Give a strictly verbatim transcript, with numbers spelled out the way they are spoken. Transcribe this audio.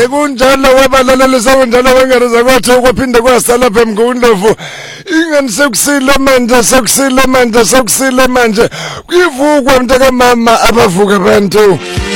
Sekunjalo wabalaleli sekunjalo wengane zakwathi ukwaphinde kwasala lapha eMgundlovu ingani sekusile manje sekusile manje sekusile manje kuyivukwa mntaka mama abavuka abantu